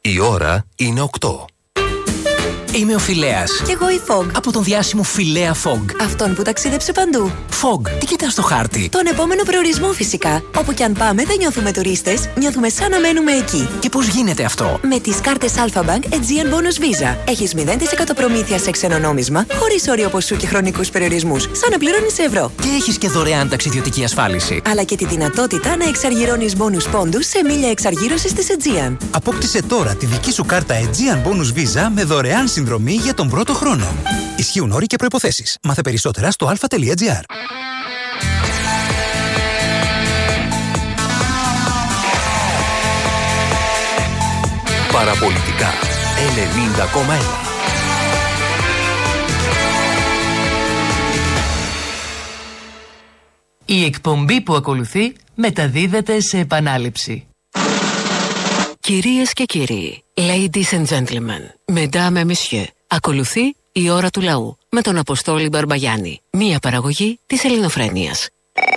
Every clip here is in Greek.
Η ώρα είναι 8. Είμαι ο Φιλέας. Κι εγώ η Fog. Από τον διάσημο Φιλέα Fog. Αυτόν που ταξίδεψε παντού. Fog, τι κοιτάς στο χάρτη? Τον επόμενο προορισμό φυσικά. Όπου κι αν πάμε δεν νιώθουμε τουρίστες, νιώθουμε σαν να μένουμε εκεί. Και πώς γίνεται αυτό? Με τις κάρτες Alpha Bank Aegean Bonus Visa. Έχεις 0% προμήθεια σε ξένο νόμισμα, χωρίς όριο ποσού και χρονικούς περιορισμούς, σαν να πληρώνεις σε ευρώ. Και έχεις και δωρεάν ταξιδιωτική ασφάλιση. Αλλά και τη δυνατότητα να εξαργυρώνεις bonus πόντους σε μίλια εξαργύρωσης της Aegean. Απόκτησε τώρα τη δική σου κάρτα Aegean Bonus Visa με δωρεάν συνδρομή για τον πρώτο χρόνο. Ισχύουν όροι και προϋποθέσεις. Μάθε περισσότερα στο alpha.gr. Παραπολιτικά 90,1. Η εκπομπή που ακολουθεί μεταδίδεται σε επανάληψη. Κυρίες και κύριοι, ladies and gentlemen, mesdames et messieurs, ακολουθεί η ώρα του λαού με τον Αποστόλη Μπαρμπαγιάννη, μία παραγωγή της Ελληνοφρένειας.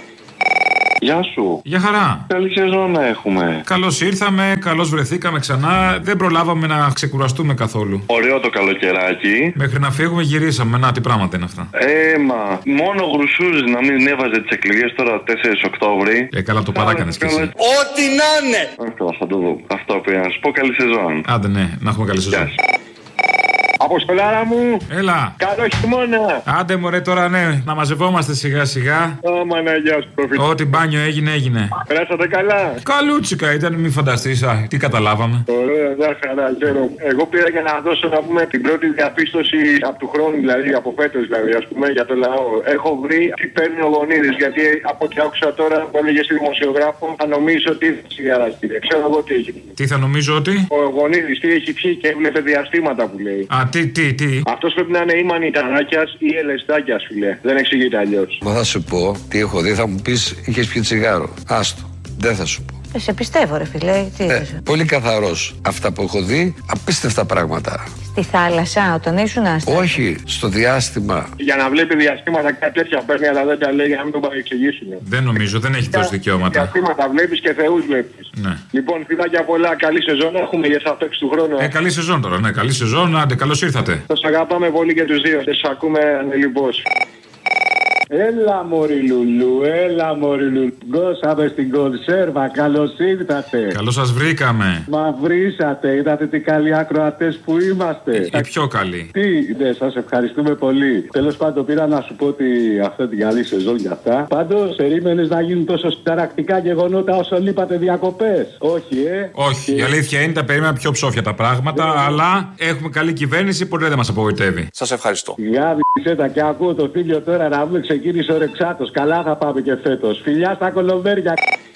Γεια σου. Γεια χαρά. Καλή σεζόν να έχουμε. Καλώς ήρθαμε, καλώς βρεθήκαμε ξανά. Δεν προλάβαμε να ξεκουραστούμε καθόλου. Ωραίο το καλοκαιράκι. Μέχρι να φύγουμε γυρίσαμε. Να, τι πράγματα είναι αυτά. Μα μόνο γρουσούζεις να μην έβαζε τις εκλογές τώρα 4 Οκτώβρη. Καλά το παράκανες κι εσύ. Ό,τι να είναι! Αυτό θα το δω. Αυτό πήγα να σου πω. Καλή σεζόν. Άντε ναι, να έχουμε καλή σεζόν. Αποστολάρα μου! Έλα! Καλό χειμώνα! Άντε μωρέ τώρα ναι, να μαζευόμαστε σιγά σιγά. Μαναγιά σου προφήτη. Ό,τι μπάνιο έγινε. Περάσατε καλά? Καλούτσικα ήταν, μην φανταστείς, τι καταλάβαμε. Ωραία, μια χαρά, χαίρομαι. Εγώ πήρα για να δώσω να πούμε την πρώτη διαπίστωση από του χρόνου, δηλαδή από φέτος, δηλαδή, ας πούμε, για το λαό. Έχω βρει τι παίρνει ο Γονίδης, γιατί από ό,τι άκουσα τώρα που έλεγε στη δημοσιογράφο, θα νομίζω ότι σιγαράκι. Ξέρω εγώ τι έχει. Τι θα νομίζω ότι? Ο Γονίδης τι έχει πιει και έβλεπε διαστήματα που λέει. Τι. Αυτός πρέπει να είναι ή Μανιταράκιας ή Ελεστάκιας, φίλε. Δεν εξηγείται αλλιώς. Μα θα σου πω τι έχω δει, θα μου πεις είχες πιει τσιγάρο. Άστο, δεν θα σου πω. Σε πιστεύω, ρε φιλέ. Πολύ καθαρός. Αυτά που έχω δει, απίστευτα πράγματα. Στη θάλασσα, όταν ήσουν άστατος? Όχι, στο διάστημα. Για να βλέπει διαστήματα κάτι τέτοια παίρνει, αλλά δεν τα λέει για να μην το παρεξηγήσουν. Δεν νομίζω, δεν έχει τόσα δικαιώματα. Διαστήματα βλέπεις και θεούς βλέπεις. Ναι. Λοιπόν, φιλάκια πολλά, καλή σεζόν έχουμε για θα παίξει του χρόνου. Καλή σεζόν τώρα, ναι, καλή σεζόν, άντε, καλώς ήρθατε. Σας αγαπάμε πολύ και τους δύο, σας ακούμε ανελιπώς. Έλα μωρή Λουλού, γκώσαμε στην κονσέρβα, καλώς ήρθατε. Καλώς σας βρήκαμε. Μα βρήσατε, είδατε τι καλοί ακροατές που είμαστε. Οι πιο καλοί. Ναι, σας ευχαριστούμε πολύ. Τέλος πάντων πήρα να σου πω ότι αυτή την καλή σεζόν για αυτά. Πάντως περίμενες να γίνουν τόσο συνταρακτικά γεγονότα όσο λείπατε διακοπές? Όχι, Όχι, η αλήθεια είναι τα περίμενα πιο ψόφια τα πράγματα, αλλά έχουμε καλή κυβέρνηση, ποτέ δεν μας απογοητεύει. Σας ευχαριστώ. Γάβησε τα και ακούω το φίλιο τώρα να μου ξεκίνησε ο Ρεξάτος. Καλά θα πάμε και φέτος. Φιλιά στα κολομβέρια.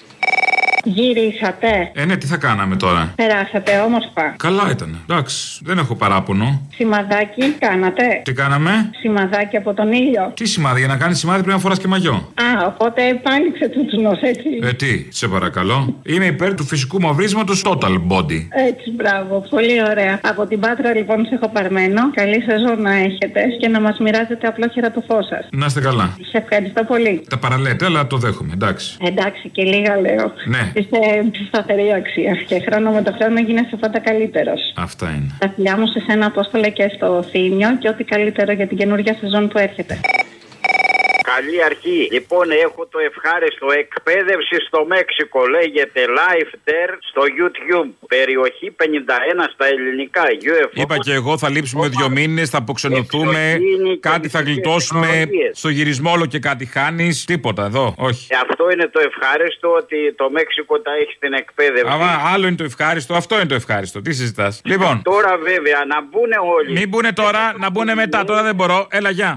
Γυρίσατε. Ναι, τι θα κάναμε τώρα? Περάσατε όμορφα. Καλά ήταν. Εντάξει, δεν έχω παράπονο. Σημαδάκι κάνατε? Τι κάναμε? Σημαδάκι από τον ήλιο. Τι σημάδι? Για να κάνει σημάδι πρέπει να φοράς και μαγιό. Οπότε επάνηξε τούτσουνος, έτσι. Τι, σε παρακαλώ. Είμαι υπέρ του φυσικού μαυρίσματος total body. Έτσι, μπράβο. Πολύ ωραία. Από την Πάτρα λοιπόν σε έχω παρμένο. Καλή σεζόν να έχετε και να μας μοιράζετε απλόχερα το φως σας. Να είστε καλά. Σε ευχαριστώ πολύ. Τα παραλέτε, αλλά το δέχομαι, εντάξει. Εντάξει, και λίγα λέω. Ναι. Είστε σταθερή αξία και χρόνο με το χρόνο γίνεσαι πάντα καλύτερος. Αυτά είναι. Τα φιλιά μου σε σένα, Απόστολε, και στο Θήμιο και ό,τι καλύτερο για την καινούργια σεζόν που έρχεται. Καλή αρχή. Λοιπόν, έχω το ευχάριστο. Εκπαίδευση στο Μέξικο. Λέγεται Life There στο YouTube. Περιοχή 51 στα ελληνικά. UFO. Είπα και εγώ, θα λείψουμε 2 μήνες, θα αποξενωθούμε. Κάτι θα γλιτώσουμε. Στο γυρισμό όλο και κάτι χάνεις. Τίποτα εδώ. Όχι. Αυτό είναι το ευχάριστο, ότι το Μέξικο τα έχει στην εκπαίδευση. Άλλο είναι το ευχάριστο, αυτό είναι το ευχάριστο. Τι συζητάς? Λοιπόν. Τώρα βέβαια να μπουνε όλοι. Μην μπουνε τώρα, να μπουνε μετά. Τώρα δεν μπορώ. Έλα, γεια.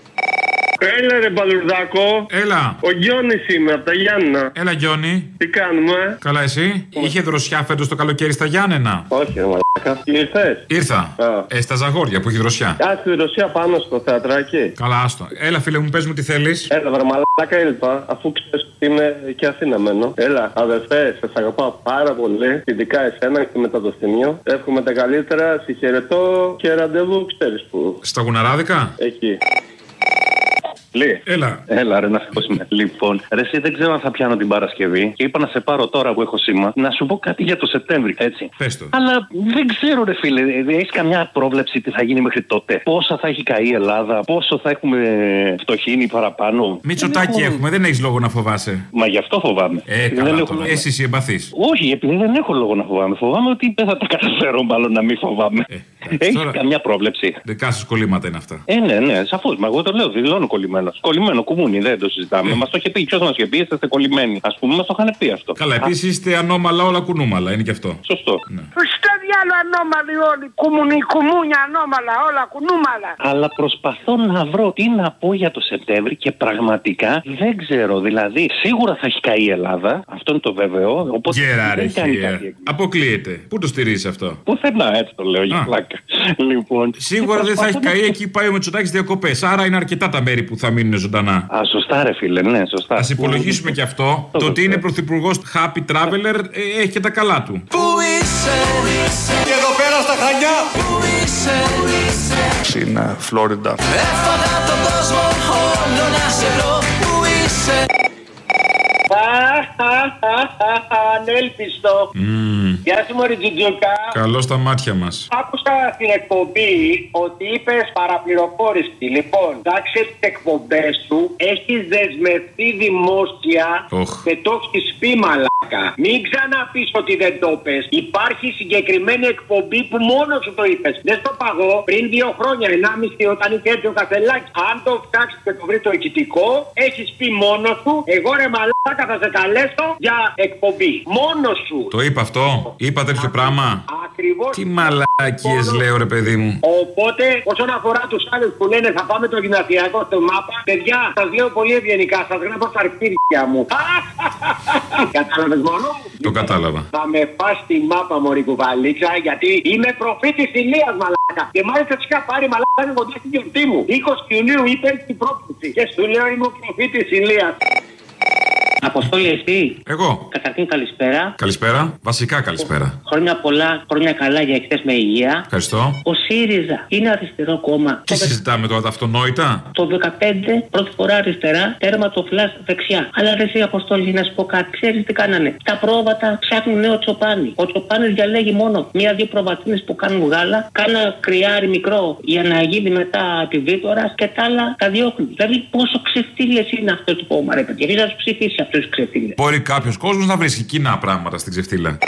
Έλα ρε Μπαλουρδάκο. Έλα. Ο Γιώνης είμαι από τα Γιάννενα. Έλα Γιώνη. Τι κάνουμε? Καλά εσύ? Είχε δροσιά φέτος το καλοκαίρι στα Γιάννενα? Όχι ρε μαλάκα. Ήρθες? Ήρθα. Στα Ζαγόρια που έχει δροσιά. Στη δροσιά πάνω στο θεατράκι. Καλά άστο. Έλα φίλε μου, πες μου τι θέλεις. Έλα βρε μαλάκα, έλπα. Αφού ξέρεις ότι είμαι και Αθήνα μένω. Έλα αδερφέ, σας αγαπάω πάρα πολύ. Ειδικά εσένα και μετά το Θημίο. Εύχομαι τα καλύτερα, συγχαιρετώ και ραντεβού ξέρεις που. Στα Γουναράδικα? Εκεί. Έλα, ρε, να σε Λοιπόν, ρε, εσύ δεν ξέρω αν θα πιάνω την Παρασκευή και είπα να σε πάρω τώρα που έχω σήμα να σου πω κάτι για το Σεπτέμβρη, έτσι. Πες το. Αλλά δεν ξέρω, ρε φίλε, έχεις καμιά πρόβλεψη τι θα γίνει μέχρι τότε? Πόσα θα έχει καεί η Ελλάδα, πόσο θα έχουμε φτωχύνει παραπάνω? Μητσοτάκη έχουμε, δεν έχεις λόγο να φοβάσαι. Μα γι' αυτό φοβάμαι. Καλά τώρα. Εσύ είσαι εμπαθής. Όχι, επειδή δεν έχω λόγο να φοβάμαι. Φοβάμαι ότι δεν θα τα καταφέρω, μάλλον να μην φοβάμαι. Έχεις τώρα... καμιά πρόβλεψη? Δικά σας κολλήματα είναι αυτά. Ναι, σαφώς. Μα εγώ το λέω, δηλώνω κολλημένος. Κολλημένο κουμούνι, δεν το συζητάμε. Μας το είχε πει, ποιος μας είχε πει, είστε κολλημένοι. Ας πούμε, μας το είχαν πει αυτό. Καλά, επίσης είστε ανώμαλα όλα κουνούμαλα, είναι και αυτό. Σωστό. Ναι. Στο διάλο ανώμαλοι όλοι. Κουμούνια ανώμαλα, όλα κουνούμαλα. Αλλά προσπαθώ να βρω τι να πω για το Σεπτέμβρη και πραγματικά δεν ξέρω. Δηλαδή, σίγουρα θα έχει καεί η Ελλάδα. Αυτό είναι το βέβαιο. Οπότε αποκλείεται. Πού το στηρίζει αυτό? Πουθενά, έτσι το λέω για πλάκα. Λοιπόν, σίγουρα δεν θα έχει καεί, εκεί πάει ο Μητσοτάκης διακοπές. Άρα είναι αρκετά τα μέρη που θα μείνουν ζωντανά. Σωστά, ρε φίλε, ναι, σωστά. Ας υπολογίσουμε και αυτό. Το ότι είναι πρωθυπουργός Happy Traveler έχει και τα καλά του. Πού είσαι, και εδώ πέρα στα Χανιά. Πού είσαι, είναι Φλόριντα. Έφαγα τον κόσμο όλο να σε βρω. Πού είσαι. Ανέλπιστο. Γεια σου μωρή Τζουτζούκα. Καλό στα μάτια μας. Άκουσα στην εκπομπή ότι είπες παραπληροφόρηση. Λοιπόν, τάξε τις εκπομπές σου. Έχεις δεσμευτεί δημόσια και το έχεις πει μαλάκα. Μην ξαναπείς ότι δεν το πες. Υπάρχει συγκεκριμένη εκπομπή που μόνο σου το είπες. Δεν στο παγώ πριν 2 χρόνια, 1,5 όταν είχε έρθει ο Κασελάκης. Αν το ψάξεις και το βρει το ηχητικό, έχεις πει μόνο σου. Εγώ ρε μαλάκα θα σε καλέσω για εκπομπή. Μόνο σου. Το είπα αυτό. Είπα τέτοιο πράγμα. Ακριβώς. Τι μαλακίες λέω, ρε παιδί μου. Οπότε, όσον αφορά τους άλλους που λένε θα πάμε το γυμνασιακό στο μάπα, παιδιά, σας λέω πολύ ευγενικά. Σας γράφω στα αρχίδια μου. Κατάλαβες μόνο? Το κατάλαβα. Θα με πας στη μάπα, μωρή κουβαλίτσα, γιατί είμαι προφήτης ηλίας, μαλάκα. Και μάλιστα τους είχα πάρει μαλάκα κοντά στην γιορτή μου. 20 Ιουνίου είπε την πρόκληση. Και σου λέω είμαι ο προφήτης ηλίας. Αποστόλη, εσύ. Εγώ. Καταρχήν καλησπέρα. Καλησπέρα. Βασικά καλησπέρα. Χρόνια πολλά, χρόνια καλά για εχθές με υγεία. Ευχαριστώ. Ο ΣΥΡΙΖΑ είναι αριστερό κόμμα. Τι συζητάμε τώρα, τα αυτονόητα? Το 15 πρώτη φορά αριστερά, τέρμα το φλας δεξιά. Αλλά ρε εσύ Αποστόλη, να σου πω κάτι. Ξέρεις τι κάνανε? Τα πρόβατα ψάχνουν νέο τσοπάνι. Ο τσοπάνης διαλέγει μόνο 1-2 προβατίνες που κάνουν γάλα, κάνα κρυάρι μικρό για να γίνει μετά τη βίτορα και τα άλλα τα διώχνει. Δηλαδή πόσο ξεφτύλες είναι αυτό το κόμμα, ρε παιδιά. Γιατί θα του ψηφίσει αυτού του ξεφτύλες. Μπορεί κάποιος κόσμος να βρίσκει κοινά πράγματα στην ξεφτύλα.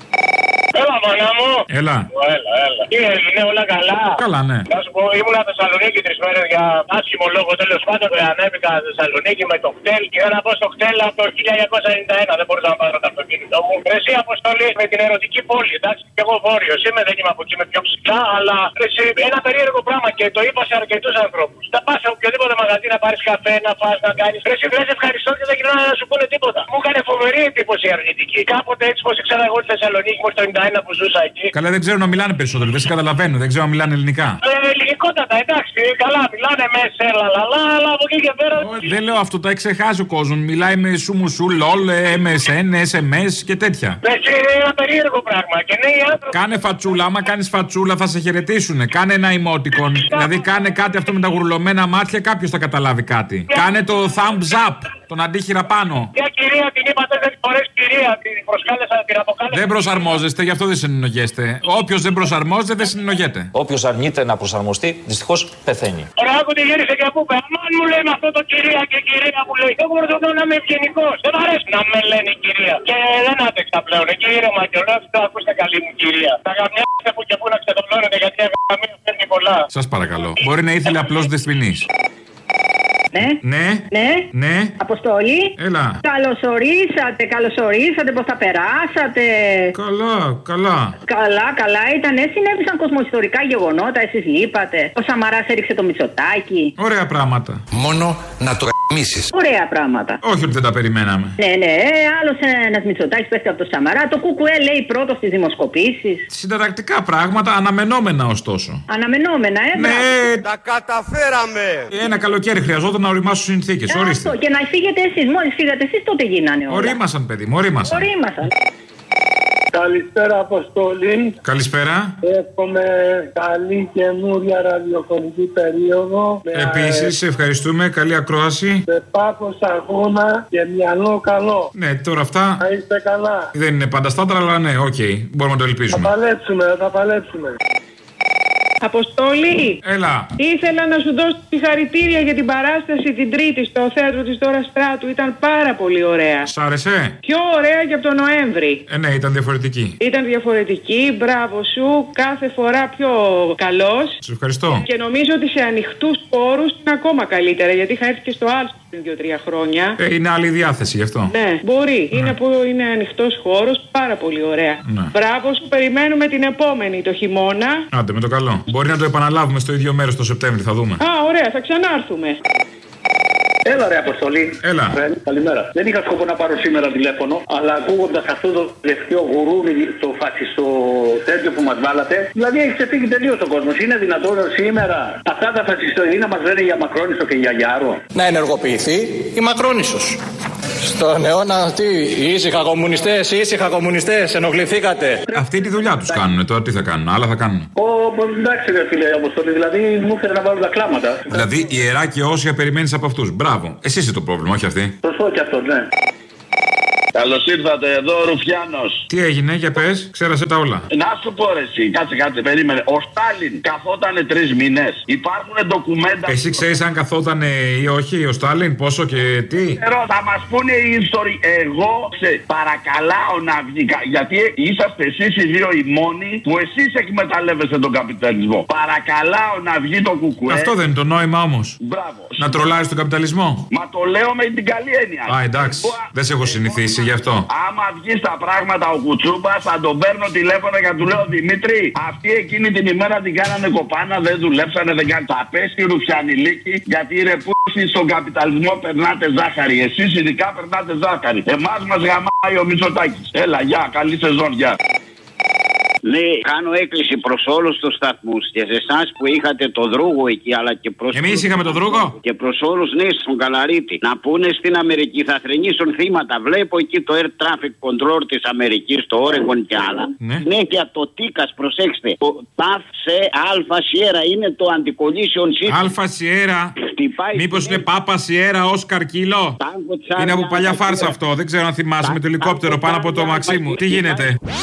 Έλα, μάνα μου. Έλα. Έλα. Τι είναι, όλα καλά? Καλά, ναι. Να σου πω, ήμουνα Θεσσαλονίκη 3 μέρες για άσχημο λόγο. Τέλος πάντων, ανέβηκα Θεσσαλονίκη με το χτέλ. Και να πω στο χτέλ από το 1991. Δεν μπορούσα να πάρω το αυτοκίνητο μου. Εσύ Αποστολή με την ερωτική πόλη. Εντάξει, και εγώ βόρειος είμαι, δεν είμαι από εκεί με πιο ψηλά. Αλλά εσύ, ένα περίεργο πράγμα και το είπα σε αρκετούς ανθρώπους. Θα πας σε οποιοδήποτε μαγαζί να πάρεις καφέ, να φας, να κάνεις. Εσύ βρες ευχαριστώ και δεν γυρνάνε να σου πούνε τίποτα. Μου έκανε φοβερή εντύπωση η αρνητική. Κάποτε έτσι πως ήξερα εγώ στη Θεσσαλονίκη μου στο 91 που ζούσα εκεί. Καλά, δεν ξέρω να μιλάνε περισσότερο, δεν σε καταλαβαίνω, δεν ξέρω να μιλάνε ελληνικά. Ελληνικότατα, εντάξει, καλά, μιλάνε με σερλαλαλά, αλλά από εκεί και πέρα. Δεν λέω αυτό, τα εξεχάζει ο κόσμος. Μιλάει με σουμουσού, λολ, MSN, SMS και τέτοια. Είναι ένα περίεργο πράγμα. Και νέοι άνθρωποι. Κάνε φατσούλα, άμα κάνεις φατσούλα θα σε χαιρετήσουνε. Κάνε ένα emoticon. Δηλαδή κάνε κάτι αυτό με τα γουρλωμένα μάτια, κάποιος θα καταλάβει κάτι. Κάνε το thumbs up, τον αντίχειρα πάνω. Μια κυρία την είπα 4 φορές κυρία, την προσκάλεσα, την αποκάλεσα. Δεν προσαρμόζεστε, γι' αυτό δεν συνεννοιέστε. Όποιος δεν προσαρμόζεται δεν συνεννοιέται. Όποιος αρνείται να προσαρμοστεί, δυστυχώς πεθαίνει. Ωραία, άκουτε γύρισε και από πέρα. Αν μου λένε αυτό το κυρία και κυρία που λέει, εγώ μπορώ να είμαι ευγενικός. Δεν μ' αρέσει να με λένε κυρία. Και δεν άτεξα πλέον. Εκεί ήρεμα κιόλας, το ακούστε καλή μου κυρία. Τα γαμιάστε που και που να ξεδολώνετε γιατί η ευκαμία φέρνει πολλά. Σας παρακαλώ. Μπορεί να ήθελε απλώς δεσποινής. Ναι. Αποστόλη. Έλα. Καλωσορίσατε, πώς τα περάσατε? Καλά ήταν. Συνέβησαν κοσμοϊστορικά γεγονότα, εσείς λείπατε. Ο Σαμαράς έριξε το Μητσοτάκη. Ωραία πράγματα. Μόνο να το γαμίσεις. Ωραία πράγματα. Όχι ότι δεν τα περιμέναμε. Ναι. Άλλος ένας Μητσοτάκης πέφτει από το Σαμαρά. Το ΚΚΕ λέει πρώτο στις δημοσκοπήσεις. Συνταρακτικά πράγματα, αναμενόμενα ωστόσο. Αναμενόμενα, Ναι. Τα καταφέραμε. Ένα καλοκαίρι χρειαζόταν να οριμάσουν συνθήκες. Ορίστε. Και να φύγετε εσείς. Μόλις φύγατε εσείς τότε γίνανε όλα. Ορίμασαν, παιδί μου, ορίμασαν. Καλησπέρα, Αποστόλη. Καλησπέρα. Εύχομαι καλή καινούρια ραδιοφωνική περίοδο. Επίσης, ευχαριστούμε. Καλή ακρόαση. Με πάθος αγώνα και μυαλό καλό. Ναι, τώρα αυτά. Να είστε καλά. Δεν είναι πάντα στάντρα, αλλά ναι, οκ. Μπορούμε να το ελπίζουμε. Θα παλέψουμε. Αποστόλη, έλα. Ήθελα να σου δώσω συγχαρητήρια για την παράσταση την Τρίτη στο θέατρο της Δώρας Στράτου. Ήταν πάρα πολύ ωραία. Σ' άρεσε? Πιο ωραία και από τον Νοέμβρη. Ναι, ήταν διαφορετική. Ήταν διαφορετική, μπράβο σου. Κάθε φορά πιο καλός. Σε ευχαριστώ. Και νομίζω ότι σε ανοιχτούς χώρους είναι ακόμα καλύτερα. Γιατί είχα έρθει και στο Άλσο πριν 2-3 χρόνια. Είναι άλλη διάθεση γι' αυτό. Ναι, μπορεί. Ναι. Είναι ανοιχτός χώρος, πάρα πολύ ωραία. Ναι. Μπράβο σου, περιμένουμε την επόμενη το χειμώνα. Άντε με το καλό. Μπορεί να το επαναλάβουμε στο ίδιο μέρος το Σεπτέμβρη, θα δούμε. Α, ωραία, θα ξανάρθουμε. Έλα ρε Αποστολή. Έλα. Καλημέρα. Δεν είχα σκοπό να πάρω σήμερα τηλέφωνο, αλλά ακούγοντας αυτό το τελευταίο γουρούνι, το φασιστό τέτοιο που μας βάλατε, δηλαδή έχει ξεφύγει τελείως ο κόσμος. Είναι δυνατόν σήμερα αυτά τα φασιστοειδή να μας λένε για Μακρόνισσο και για Γιάρο? Να ενεργοποιηθεί η Μακρόνισσος. Στον αιώνα τι, οι ήσυχα κομμουνιστές, ενοχληθήκατε. Αυτή τη δουλειά τους κάνουν, τώρα τι θα κάνουν, άλλα θα κάνουν. Εντάξει ρε φίλε Αποστολή, δηλαδή μου ήθελε να βάλουν τα κλάματα. Δηλαδή ιερά και όσια περιμένεις από αυτούς. Μπράβο. Εσύ είσαι το πρόβλημα, όχι αυτή. Σωστό και αυτό, ναι. Καλώς ήρθατε, εδώ ο Ρουφιάνος. Τι έγινε, για πες, ξέρασε τα όλα. Να σου πω ρε εσύ, κάτσε, περίμενε. Ο Στάλιν καθότανε 3 μήνες. Υπάρχουν ντοκουμέντα. Εσύ ξέρεις αν καθότανε ή όχι ο Στάλιν, πόσο και τι? Θα μας πούνε οι ιστορικοί. Εγώ παρακαλάω να βγει. Γιατί είσαστε εσείς οι δύο οι μόνοι που εσείς εκμεταλλεύεστε τον καπιταλισμό. Παρακαλάω να βγει το κουκουέ. Αυτό δεν είναι το νόημα όμως. Μπράβο. Να τρολάρεις τον καπιταλισμό. Μα το λέω με την καλή έννοια. Α, εντάξει. Δεν σε έχω συνηθίσει. Γι' αυτό. Άμα βγει στα πράγματα ο Κουτσούπας, θα τον παίρνω τηλέφωνο και του λέω Δημήτρη, αυτοί εκείνη την ημέρα την κάνανε κοπάνα, δεν δουλέψανε, δεν κάνανε. Θα πέσει Ρουφιανιλίκη, γιατί ρε πούσι στον καπιταλισμό περνάτε ζάχαρη. Εσείς ειδικά περνάτε ζάχαρη. Εμάς μας γαμάει ο Μητσοτάκης. Έλα, γεια, καλή σεζόν, γεια. Ναι, κάνω έκκληση προς όλους τους σταθμούς και σε εσάς που είχατε το Δρούγο εκεί, αλλά και προς. Εμείς είχαμε το Δρούγο. Και προς όλους, ναι, στον Καλαρίτη. Να πούνε στην Αμερική, θα θρηνήσουν θύματα. Βλέπω εκεί το Air Traffic Control της Αμερικής, το Oregon και άλλα. Ναι. Συνέχεια το Τίκας, προσέξτε. Το ΤΑΦ σε Αλφα Σιέρα είναι το Anti-Collision System. Αλφα Σιέρα. Μήπως είναι Πάπα Σιέρα Όσκαρ Κίλο? Είναι από παλιά φάρσα αυτό. Δεν ξέρω αν θυμάσαι με το ελικόπτερο πάνω από το Μαξίμου. Τι γίνεται?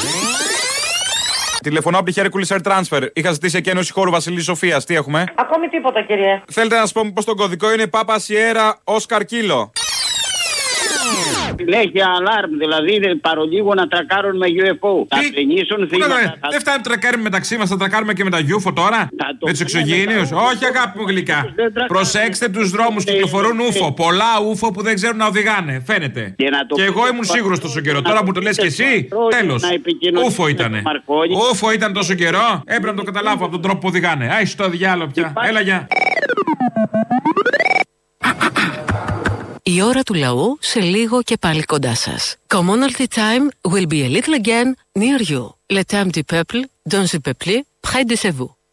Τηλεφωνώ από τη Hercules Air Transfer. Είχα ζητήσει εκένωση χώρου Βασιλής Σοφίας. Τι έχουμε? Ακόμη τίποτα, κύριε. Θέλετε να σας πω πως το κωδικό είναι Πάπα Σιέρα Όσκαρ Κίλο. Έχει αλάρμ, δηλαδή παρολίγο να τρακάρουν με UFO. Θα θρηνήσουν θύματα. Δεν φτάνει να τρακάρουμε μεταξύ μας, θα τρακάρουμε και με τα UFO τώρα? Με τους εξωγήινιους? Όχι, αγάπη μου γλυκά. Προσέξτε τους δρόμους, κυκλοφορούν UFO. Πολλά UFO που δεν ξέρουν να οδηγάνε. Φαίνεται. Και εγώ ήμουν σίγουρος τόσο καιρό. Τώρα που το λες και εσύ, τέλος. UFO ήτανε. UFO ήταν τόσο καιρό. Έπρεπε να το καταλάβω από τον τρόπο που οδηγάνε. Άι, στο διάλογο πια. Έλα, γεια. Η ώρα του λαού σε λίγο και πάλι κοντά σας. Commonalty time will be a little again near you. Le temps du peuple, dans le peuple, près de chez vous.